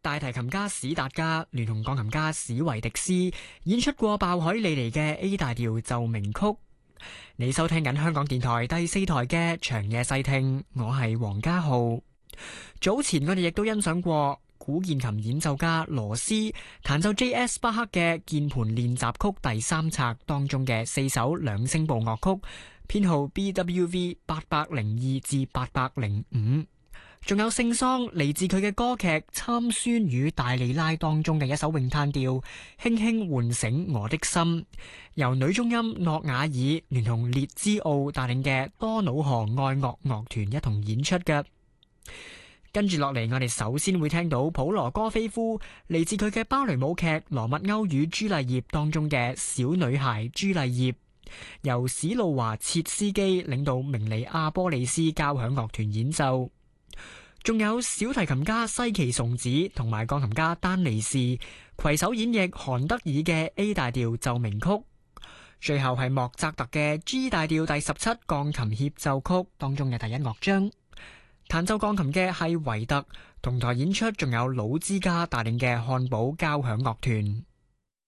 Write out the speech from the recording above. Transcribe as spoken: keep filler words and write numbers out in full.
大提琴家史達加聯同鋼琴家史維迪斯演出過鮑海利尼嘅 A 大調奏鳴曲。你收聽緊香港電台第四台嘅長夜細聽，我係黃家浩。早前我哋亦都欣賞過古鍵琴演奏家羅斯彈奏 J S 巴克嘅鍵盤練習曲第三冊當中嘅四首兩聲部樂曲，編號 B W V 八百零二至八百零五。仲有聖桑嚟自佢嘅歌劇《參孫與大利拉》當中嘅一首詠嘆調，輕輕喚醒我的心，由女中音諾瓦爾聯同列茲奧帶領嘅多瑙河愛樂樂團一同演出嘅。跟住落嚟，我哋首先會聽到普羅戈菲夫嚟自佢嘅芭蕾舞劇《羅密歐與朱麗葉》當中嘅小女孩朱麗葉，由史路華切斯基領導明尼阿波利斯交響樂團演奏。仲有小提琴家西奇松子同埋鋼琴家丹尼士攜手演繹韓德爾嘅 A 大調奏鳴曲。最後係莫扎特嘅 G 大調第十七鋼琴協奏曲當中嘅第一樂章。彈奏鋼琴嘅係維特，同台演出仲有魯茲加帶領嘅漢堡交響樂團。